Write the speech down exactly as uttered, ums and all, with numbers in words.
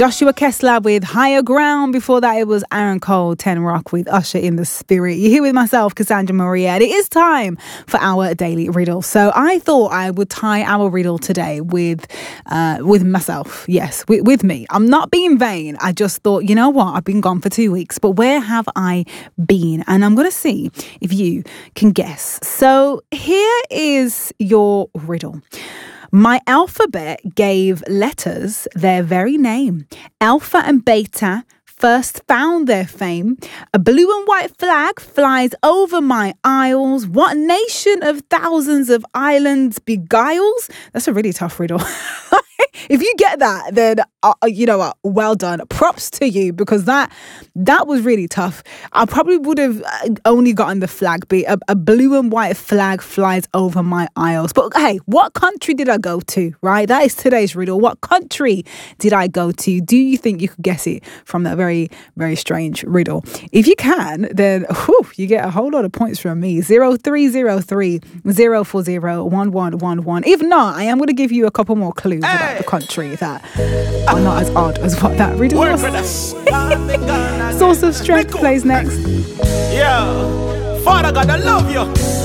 Joshua Kessler with Higher Ground. Before that, it was Aaron Cole, Ten Rock with Usher in the Spirit. You're here with myself, Cassandra Maria, and it is time for our daily riddle. So I thought I would tie our riddle today with uh, with myself. Yes, with, with me. I'm not being vain. I just thought, you know what? I've been gone for two weeks, but where have I been? And I'm going to see if you can guess. So here is your riddle. My alphabet gave letters their very name. Alpha and beta first found their fame. A blue and white flag flies over my isles. What nation of thousands of islands beguiles? That's a really tough riddle. If you get that, then, uh, you know what, well done. Props to you, because that that was really tough. I probably would have only gotten the flag bit. A, a blue and white flag flies over my isles. But hey, what country did I go to, right? That is today's riddle. What country did I go to? Do you think you could guess it from that very, very strange riddle? If you can, then whew, you get a whole lot of points from me. zero three zero three zero four zero one one one one. If not, I am going to give you a couple more clues hey. about the country that are not as odd as what that riddle was. Source of Strength plays next. Yeah, Father God, I love you.